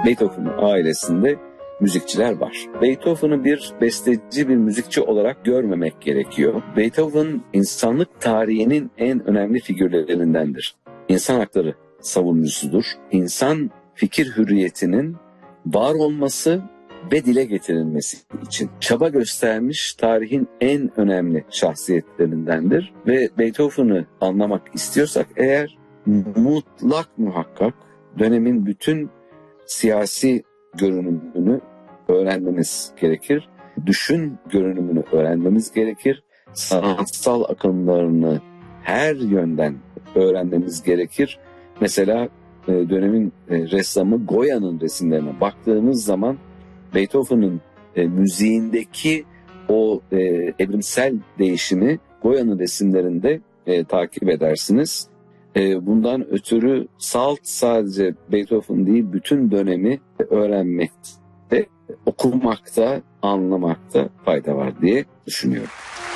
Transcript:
Beethoven ailesinde müzikçiler var. Beethoven'ı bir besteci, bir müzikçi olarak görmemek gerekiyor. Beethoven insanlık tarihinin en önemli figürlerindendir. İnsan hakları savunucusudur. İnsan fikir hürriyetinin var olması ve dile getirilmesi için çaba göstermiş tarihin en önemli şahsiyetlerindendir. Ve Beethoven'ı anlamak istiyorsak eğer muhakkak dönemin bütün siyasi görünümünü öğrenmemiz gerekir. Düşün görünümünü öğrenmemiz gerekir. Sanatsal akımlarını her yönden öğrenmemiz gerekir. Mesela dönemin ressamı Goya'nın resimlerine baktığımız zaman Beethoven'ın müziğindeki o evrimsel değişimi Goya'nın resimlerinde takip edersiniz. Bundan ötürü salt sadece Beethoven değil, bütün dönemi öğrenmekte, okumakta, anlamakta fayda var diye düşünüyorum.